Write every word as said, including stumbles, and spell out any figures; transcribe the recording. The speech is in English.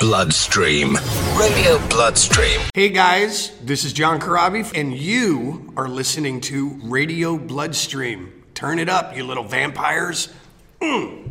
Bloodstream. Radio Bloodstream. Hey guys, this is John Corabi, and you are listening to Radio Bloodstream. Turn it up, you little vampires. Mm.